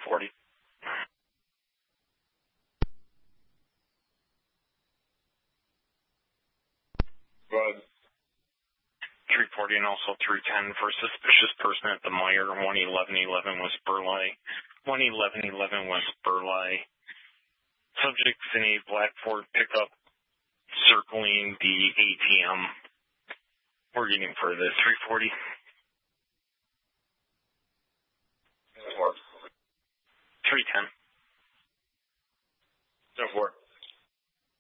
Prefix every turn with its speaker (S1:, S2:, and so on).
S1: 340.
S2: Go ahead.
S1: 340 and also 310 for suspicious person at the Meyer. 11111 West Burleigh. 11111 West Burleigh. Subjects in a black Ford pickup circling the ATM. We're getting for the 340. 310.
S2: 10-4.